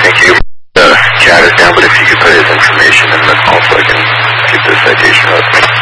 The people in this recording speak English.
Thank you. The chat is down, but if you could put his information in the call so I can get the citation up.